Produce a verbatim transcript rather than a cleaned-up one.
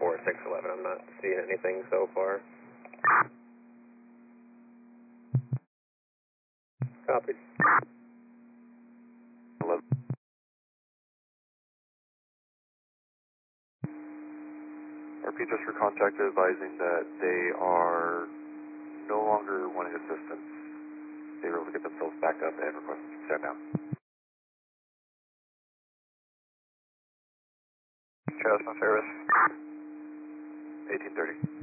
four six eleven. I'm not seeing anything so far. Copied. eleven. R P just for contact advising that they are no longer wanting assistance. They were able to get themselves back up and requesting to stand down. Charles on service. eighteen thirty.